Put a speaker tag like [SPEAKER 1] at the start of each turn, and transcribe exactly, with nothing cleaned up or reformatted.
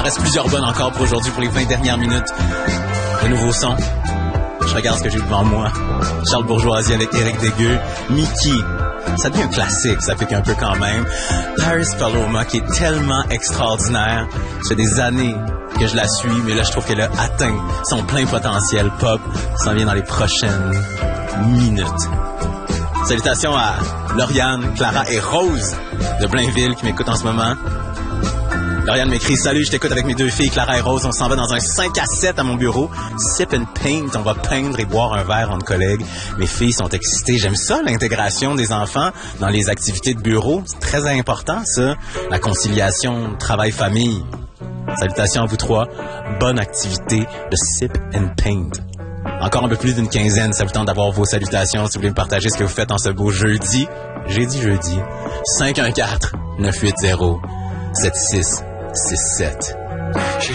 [SPEAKER 1] reste plusieurs bonnes encore pour aujourd'hui, pour les vingt dernières minutes. De nouveaux sons. Je regarde ce que j'ai devant moi. Charles Bourgeoisie avec Éric Dégueu. Mickey. Ça devient un classique, ça fait qu'un peu quand même. Paris Paloma, qui est tellement extraordinaire. Ça fait des années que je la suis, mais là, je trouve qu'elle a atteint son plein potentiel pop. Ça s'en vient dans les prochaines minutes. Salutations à Lauriane, Clara et Rose de Blainville qui m'écoutent en ce moment. Lauriane m'écrit « Salut, je t'écoute avec mes deux filles, Clara et Rose. On s'en va dans un cinq à sept à mon bureau. Sip and paint. On va peindre et boire un verre entre collègues. Mes filles sont excitées. J'aime ça, l'intégration des enfants dans les activités de bureau. C'est très important, ça. La conciliation travail-famille. Salutations à vous trois. Bonne activité de Sip and paint. Encore un peu plus d'une quinzaine. Ça vous tente d'avoir vos salutations. Si vous voulez me partager ce que vous faites en ce beau jeudi. J'ai dit jeudi. cinq un quatre neuf huit zéro sept six six sept.